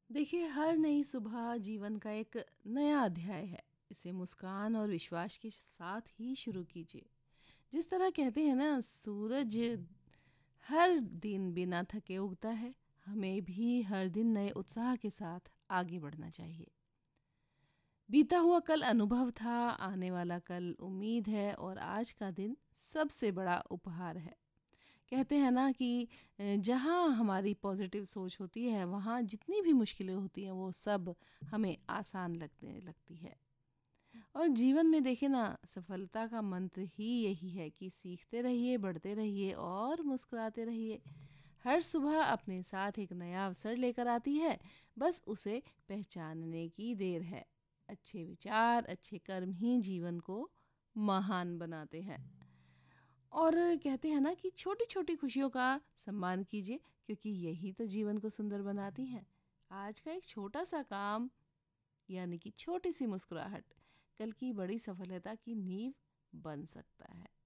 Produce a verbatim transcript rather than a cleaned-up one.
देखिए, हर नई सुबह जीवन का एक नया अध्याय है। इसे मुस्कान और विश्वास के साथ ही शुरू कीजिए। जिस तरह कहते हैं ना, सूरज हर दिन बिना थके उगता है, हमें भी हर दिन नए उत्साह के साथ आगे बढ़ना चाहिए। बीता हुआ कल अनुभव था, आने वाला कल उम्मीद है, और आज का दिन सबसे बड़ा उपहार है। कहते हैं ना कि अ, जहाँ हमारी पॉजिटिव सोच होती है, वहाँ जितनी भी मुश्किलें होती हैं वो सब हमें आसान लगने लगती है। और जीवन में देखिए ना, सफलता का मंत्र ही यही है कि सीखते रहिए, बढ़ते रहिए और मुस्कुराते रहिए। हर सुबह अपने साथ एक नया अवसर लेकर आती है, बस उसे पहचानने की देर है। अच्छे विचार, अच्छे कर्म ही जीवन को महान बनाते हैं। और कहते हैं ना कि छोटी-छोटी खुशियों का सम्मान कीजिए, क्योंकि यही तो जीवन को सुंदर बनाती हैं। आज का एक छोटा-सा काम, यानी कि छोटी-सी मुस्कुराहट, कल की बड़ी सफलता की नींव बन सकता है।